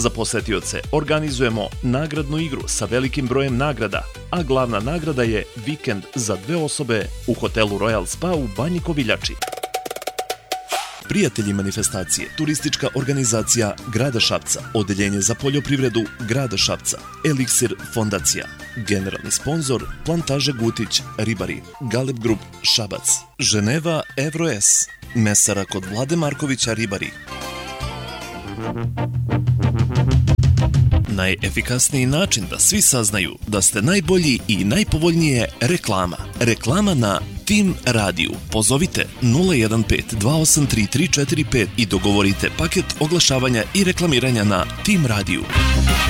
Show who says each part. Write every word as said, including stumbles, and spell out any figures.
Speaker 1: Za posetioce organizujemo nagradnu igru sa velikim brojem nagrada, a glavna nagrada je vikend za dve osobe u hotelu Royal Spa u Banji Koviljači. Prijatelji manifestacije, turistička organizacija Grada Šapca, Odeljenje za poljoprivredu Grada Šapca, Eliksir fondacija, generalni sponzor Plantaže Gutić, Ribari, Galeb Grup Šabac, Ženeva Evro-S, mesara kod Vlade Markovića Ribari. Najefikasniji način da svi saznaju da ste najbolji i najpovoljnije reklama. Reklama na Tim Radiju. Pozovite nula jedan pet dva osam tri tri četiri pet i dogovorite paket oglašavanja i reklamiranja na Tim Radiju.